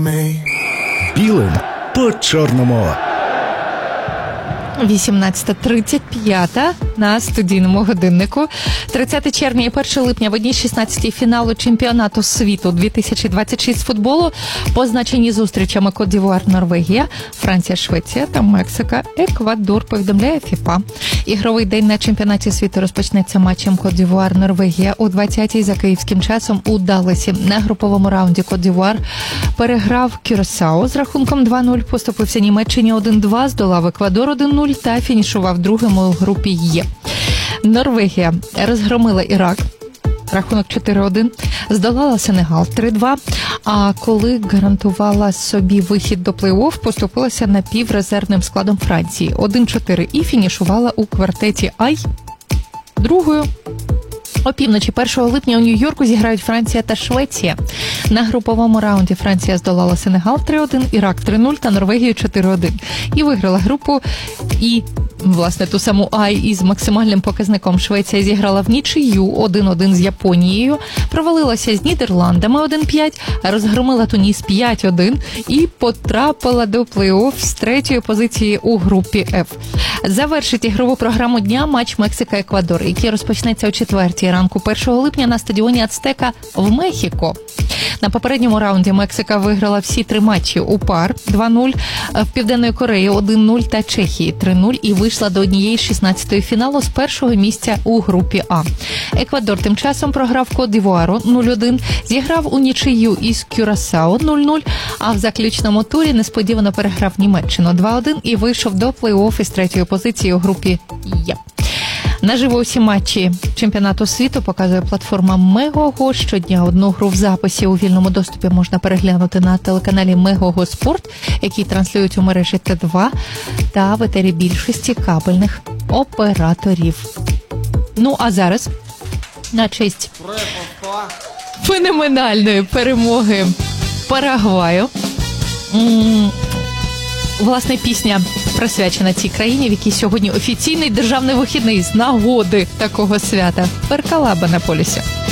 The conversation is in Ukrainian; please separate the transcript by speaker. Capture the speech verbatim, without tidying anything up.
Speaker 1: Білим по чорному.
Speaker 2: вісімнадцята тридцять п'ять на студійному годиннику. тридцяте червня і першого липня в одній шістнадцятій фіналу чемпіонату світу дві тисячі двадцять шість з футболу позначені зустрічами Кот-д'Івуар, Норвегія, Франція, Швеція та Мексика, Еквадор, повідомляє ФІФА. Ігровий день на чемпіонаті світу розпочнеться матчем Кот-д'Івуар, Норвегія о двадцятій за київським часом у Далласі. На груповому раунді Кот-д'Івуар переграв Кюрасао з рахунком два нуль, поступився Німеччині один два, здолав Еквадор один нуль та фінішував другим у групі Є. Норвегія розгромила Ірак, рахунок чотири один, здолала Сенегал три два, а коли гарантувала собі вихід до плей-офф, поступилася напіврезервним складом Франції один чотири і фінішувала у квартеті Ай другою. Опівночі першого липня у Нью-Йорку зіграють Франція та Швеція. На груповому раунді Франція здолала Сенегал три один, Ірак три нуль та Норвегію чотири один. І виграла групу І, власне, ту саму Ай із максимальним показником. Швеція зіграла в нічию один один з Японією, провалилася з Нідерландами один п'ять, розгромила Туніс п'ять один і потрапила до плей-офф з третьої позиції у групі Ф. Завершить ігрову програму дня матч Мексика-Еквадор, який розпочнеться о четвертій ранку першого липня на стадіоні Ацтека в Мехіко. На попередньому раунді Мексика виграла всі три матчі у пар два нуль, в Південної Кореї один нуль та Чехії три нуль і вийшла до однієї шістнадцятої фіналу з першого місця у групі А. Еквадор тим часом програв Кот-д'Івуару нуль один, зіграв у нічию із Кюрасао нуль нуль, а в заключному турі несподівано переграв Німеччину два один і вийшов до плей-офф із третьої позиції у групі Є. Наживо усі матчі чемпіонату світу показує платформа Мегого. Щодня одну гру в записі у вільному доступі можна переглянути на телеканалі Мегого Спорт, який транслюють у мережі Т два та в етері більшості кабельних операторів. Ну, а зараз на честь феноменальної перемоги Парагваю власне, пісня присвячена цій країні, в якій сьогодні офіційний державний вихідний з нагоди такого свята. Перкалаба на полюсі.